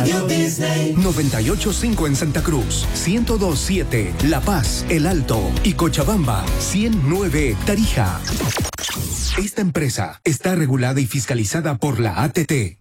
Radio Disney. 98.5 en Santa Cruz, 102.7 La Paz, El Alto y Cochabamba, 100.9 Tarija. Esta empresa está regulada y fiscalizada por la ATT.